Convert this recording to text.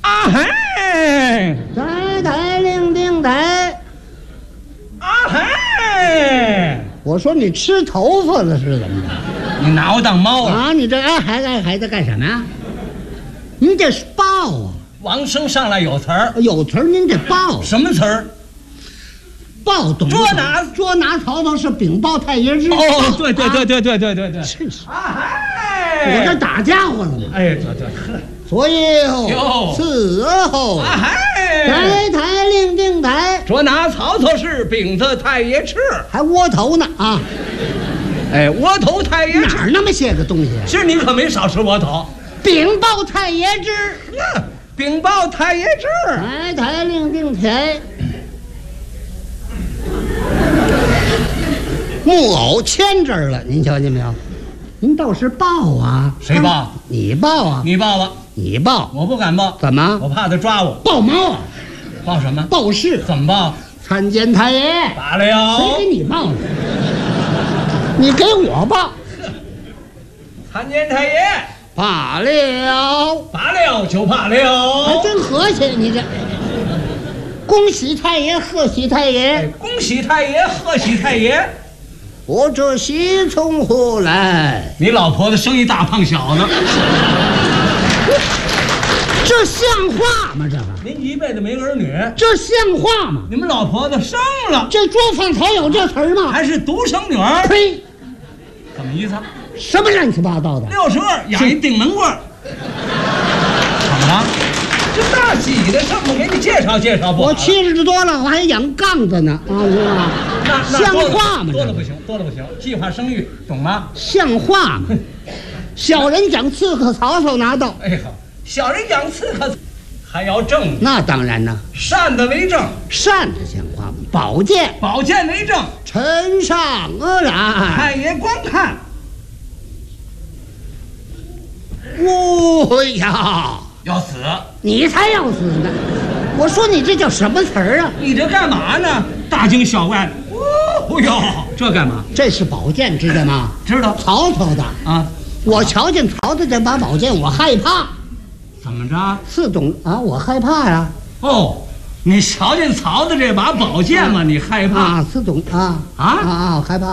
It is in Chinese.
啊嘿， 抬抬令定抬。 啊嘿， 我说你吃头发了是怎么着？ 你拿我当猫啊？ 啊，你这还在干什么呀？您这是报啊！ 王生上来有词儿， 有词儿您得报。 什么词儿？ 报懂捉拿曹操是禀报太爷知。 哦，对， 真是啊嘿， 我这打家伙了吗？ 哎，对， 左右哟伺候， 啊嘿， 抬抬令定抬， 捉拿曹操是禀的太爷敕， 还窝头呢啊！ 哎，窝头太爷敕， 哪儿那么些个东西啊？ 今儿你可没少吃窝头。 禀报太爷知， 禀报太爷敕， 抬抬令定抬。木偶牵这儿了，您瞧见没有？您倒是报啊！ 谁报？ 你报啊！ 你报吧， 你报， 我不敢报。 怎么？ 我怕他抓我。 报猫啊！ 报什么？ 报事。 怎么报？ 参见太爷。 罢了。 谁给你报呢？你给我报。 参见太爷。 罢了。 罢了就罢了。 还真和气，你这。恭喜太爷，贺喜太爷！ 哎，恭喜太爷，贺喜太爷！ 我这喜从何来？ 你老婆子生一大胖小子， 这像话吗？这个您一辈子没儿女， 这像话吗？ 你们老婆子生了， 这桌饭才有这词儿吗？ 还是独生女儿？ 呸！ 怎么意思什么乱七八糟的 ？62养一顶门棍儿，怎么了？这大喜的事儿，我给你介绍介绍不？ 我70多了，我还养杠子呢啊！你知道吗？ 那像话吗？ 多了不行，多了不行，计划生育，懂吗？ 像话吗？小人讲刺客曹操拿到， 哎好，小人养刺客，还要正， 那当然呢， 善的为正， 善的像话吗？宝剑， 宝剑为正， 呈上而来， 太爷观看。 哎呀！ 要死！ 你才要死呢！我说你这叫什么词儿啊？ 你这干嘛呢？大惊小怪的。哦哟，这干嘛？ 这是宝剑，知道吗？ 知道。 曹操的啊！ 我瞧见曹操这把宝剑，我害怕。 怎么着？ 是懂啊？我害怕呀。 哦，你瞧见曹操这把宝剑吗？你害怕？ 是懂啊？害怕。